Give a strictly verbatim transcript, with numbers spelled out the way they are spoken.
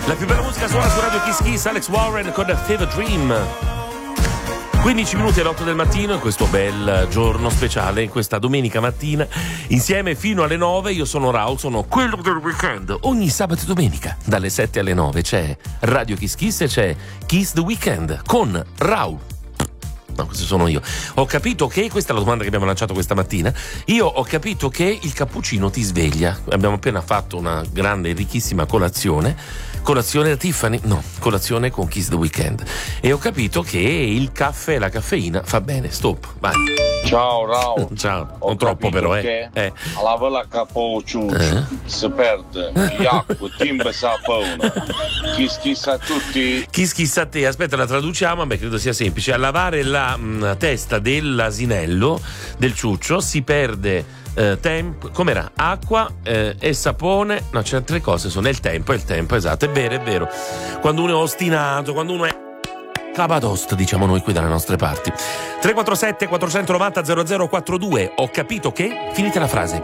La più bella musica suona su Radio Kiss Kiss, Alex Warren con Fever Dream. quindici minuti alle otto del mattino in questo bel giorno speciale, in questa domenica mattina, insieme fino alle nove. Io sono Raul, sono quello del weekend. Ogni sabato e domenica dalle sette alle nove c'è Radio Kiss Kiss e c'è Kiss the Weekend con Raul. No, questo sono io. Ho capito che, questa è la domanda che abbiamo lanciato questa mattina, io ho capito che il cappuccino ti sveglia. Abbiamo appena fatto una grande e ricchissima colazione, colazione da Tiffany, no, colazione con Kiss the Weekend, e ho capito che il caffè e la caffeina fa bene. Stop, vai. Ciao Raul. Ciao, non troppo però, eh. eh. Alla vela cappuccino eh? si perde l'acqua, timbre sapone. Kiss kiss a tutti. Kiss kiss a te. Aspetta, la traduciamo, beh, credo sia semplice. A lavare la mh, testa dell'asinello, del ciuccio, si perde eh, tempo, com'era? Acqua eh, e sapone. No, c'è tre cose, sono il tempo e il tempo, esatto, è vero, è vero. Quando uno è ostinato, quando uno è capadost, diciamo noi qui dalle nostre parti. tre quattro sette quattro nove zero zero quattro due. Ho capito che, finite la frase,